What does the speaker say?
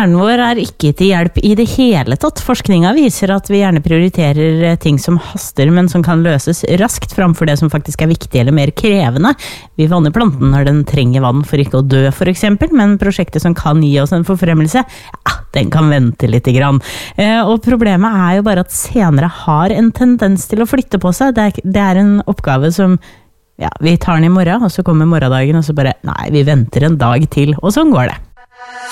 Hjernen vår ikke til hjelp I det hele tatt. Forskningen viser at vi gjerne prioriterer ting som haster, men som kan løses raskt framfor det som faktisk viktig eller mer krevende. Vi vanner planten når den trenger vann for ikke å dø, for eksempel, men prosjektet som kan gi oss en forfremmelse, den kan vente litt grann. Og problemet jo bare at senere har en tendens til å flytte på seg. Det en oppgave som vi tar den I morgen, og så kommer morgendagen, og så bare, nei, vi venter en dag til, og sånn går det.